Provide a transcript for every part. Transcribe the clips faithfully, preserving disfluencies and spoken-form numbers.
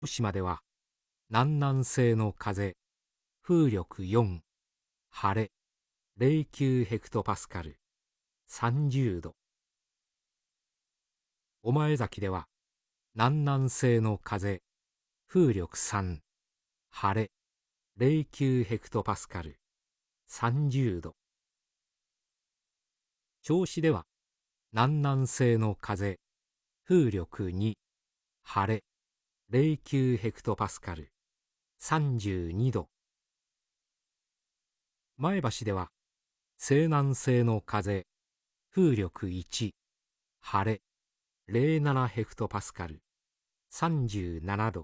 福島では南南西の風、風力よん、晴れ、ゼロきゅうヘクトパスカル、さんじゅうど。御前崎では南南西の風、風力さん、晴れ、ゼロきゅうヘクトパスカル、さんじゅうど。銚子では南南西の風、風力に、晴れ、ゼロきゅうヘクトパスカル、さんじゅうにど。前橋では西南西の風、風力いち、晴れ、ゼロななヘクトパスカル、さんじゅうななど。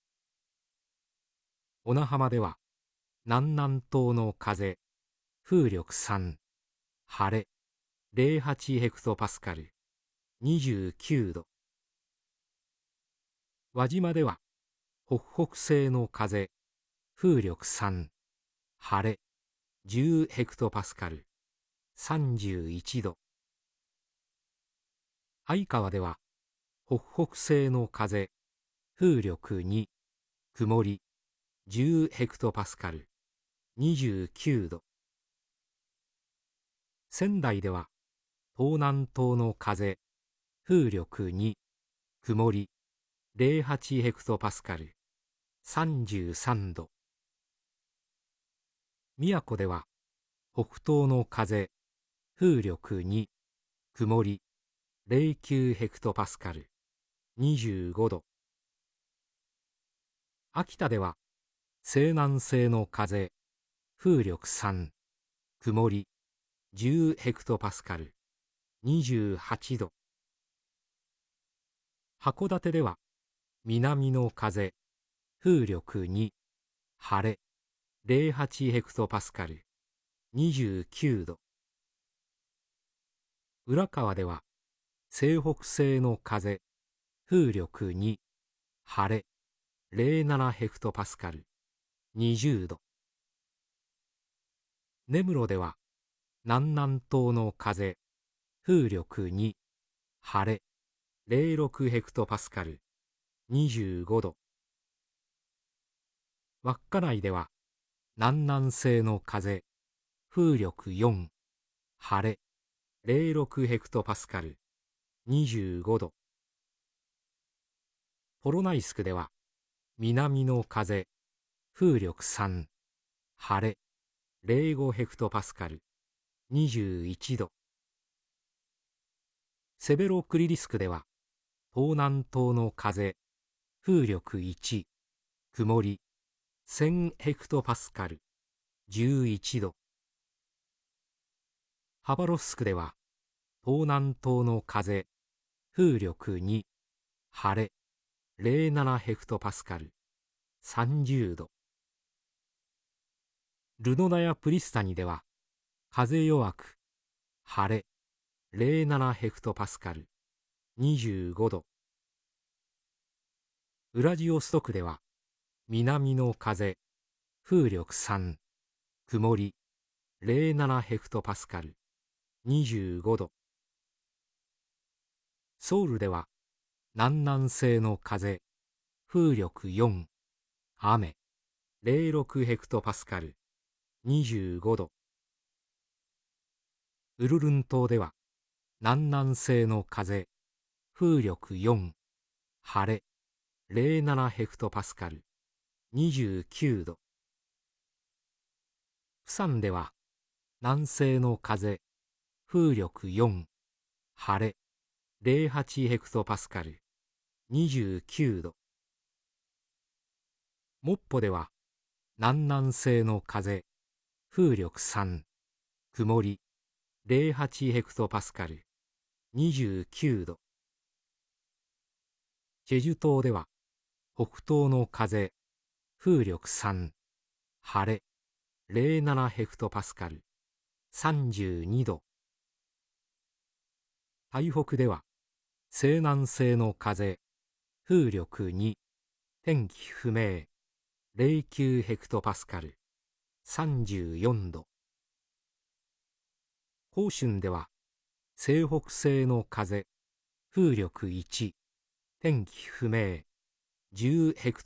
小名浜では南南東の風、風力さん、晴れ、ゼロはちヘクトパスカル、にじゅうきゅうど。輪島では北北西の風、風力さん、晴れ、じゅうヘクトパスカル、さんじゅういちど。相川では北北西の風、風力に、曇り、じゅうヘクトパスカル、にじゅうきゅうど。仙台では東南東の風、風力に、曇り、ゼロはちヘクトパスカル、さんじゅうさんど。宮古では北東の風、風力に、曇り、ゼロきゅうヘクトパスカル、にじゅうごど。秋田では西南西の風、風力さん、曇り、じゅうヘクトパスカル、にじゅうはちど。函館では南の風、風力に、晴れ、ゼロはちヘクトパスカル、にじゅうきゅうど。浦河では西北西の風、風力に、晴れ、ゼロななヘクトパスカル、にじゅうど。根室では南南東の風、風力に、晴れ、ゼロろくヘクトパスカル、にじゅうごど。稚内では南南西の風、風力よん、晴れ、ゼロろくヘクトパスカル、にじゅうごど。ポロナイスクでは南の風、風力さん、晴れ、ゼロごヘクトパスカル、にじゅういちど。セベロクリリスクでは東南東の風、風力いち、曇り、せんヘクトパスカル、じゅういちど。ハバロフスクでは東南東の風、風力に、晴れ、ゼロななヘクトパスカル、さんじゅうど。ルノナやプリスタニでは風弱く、晴れ、ゼロななヘクトパスカル、にじゅうごど。ウラジオストクでは南の風、風力さん、曇り、ゼロななヘクトパスカル、にじゅうごど。ソウルでは南南西の風、風力よん、雨、ゼロろくヘクトパスカル、にじゅうごど。ウルルン島では南南西の風、風力よん、晴れ、ゼロななヘクトパスカル、にじゅうきゅうど。プサンでは南西の風、風力よん、晴れ、ゼロはちヘクトパスカル、にじゅうきゅうど。モッポでは南南西の風、風力さん、曇り、ゼロはちヘクトパスカル、にじゅうきゅうど。チェジュ島では北東の風、風力さん、晴れ、ゼロななヘクトパスカル、さんじゅうにど。台北では西南西の風、風力に、天気不明、ゼロきゅうヘクトパスカル、さんじゅうよんど。広春では西北西の風、風力いち、天気不明、じゅうヘクト